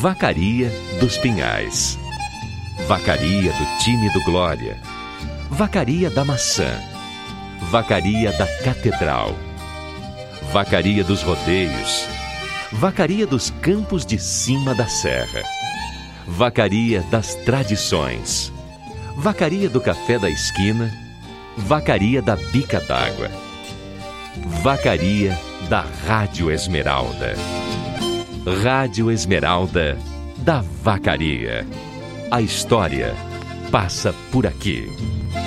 Vacaria dos Pinhais, Vacaria do time do Glória, Vacaria da Maçã, Vacaria da Catedral, Vacaria dos Rodeios, Vacaria dos Campos de Cima da Serra, Vacaria das Tradições, Vacaria do Café da Esquina, Vacaria da Bica d'Água, Vacaria da Rádio Esmeralda. Rádio Esmeralda da Vacaria. A história passa por aqui.